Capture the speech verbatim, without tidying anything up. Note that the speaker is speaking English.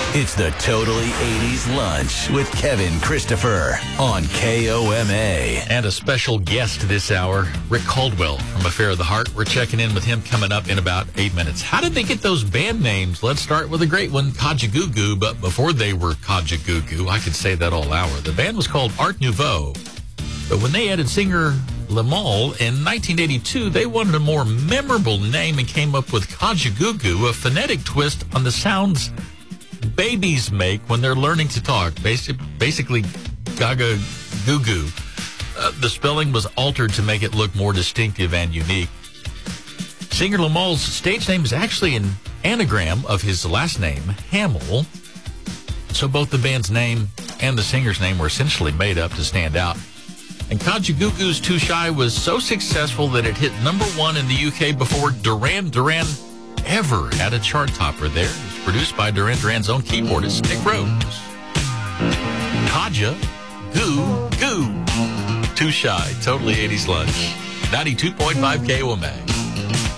It's the Totally eighties Lunch with Kevin Christopher on K O M A. And a special guest this hour, Rick Caldwell from Affair of the Heart. We're checking in with him coming up in about eight minutes. How did they get those band names? Let's start with a great one, Kajagoogoo. But before they were Kajagoogoo, I could say that all hour. The band was called Art Nouveau. But when they added singer Limahl in nineteen eighty-two, they wanted a more memorable name and came up with Kajagoogoo, a phonetic twist on the sounds babies make when they're learning to talk. Basic, basically, gaga goo goo. Uh, the spelling was altered to make it look more distinctive and unique. Singer Limahl's stage name is actually an anagram of his last name, Hamill. So both the band's name and the singer's name were essentially made up to stand out. And Kajagoogoo's Too Shy was so successful that it hit number one in the U K before Duran Duran ever had a chart topper there. It's produced by Duran Duran's own keyboardist, Nick Rhodes. Kaja, Goo, Goo. Too Shy, Totally eighties Lunch. ninety-two point five K O M A.